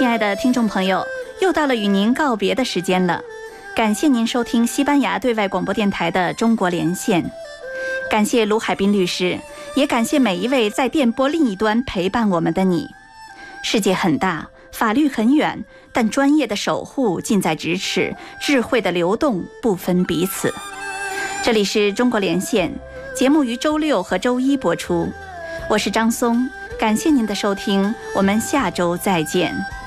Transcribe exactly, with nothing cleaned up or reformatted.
亲爱的听众朋友，又到了与您告别的时间了。感谢您收听西班牙对外广播电台的中国连线，感谢卢海滨律师，也感谢每一位在电波另一端陪伴我们的你。世界很大，法律很远，但专业的守护近在咫尺，智慧的流动不分彼此。这里是中国连线，节目于周六和周一播出。我是张松，感谢您的收听，我们下周再见。